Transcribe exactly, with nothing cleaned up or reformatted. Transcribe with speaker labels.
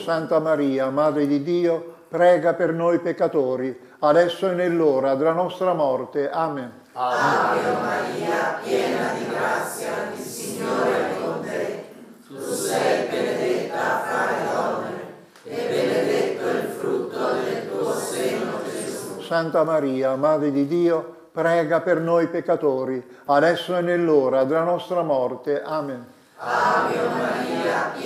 Speaker 1: Santa Maria, Madre di Dio, prega per noi peccatori, adesso e nell'ora della nostra morte. Amen.
Speaker 2: Ave Maria, piena di grazia, il Signore è con te. Tu sei benedetta fra le donne, e benedetto il frutto del tuo seno, Gesù.
Speaker 1: Santa Maria, Madre di Dio, prega per noi peccatori, adesso e nell'ora della nostra morte. Amen.
Speaker 2: Ave Maria,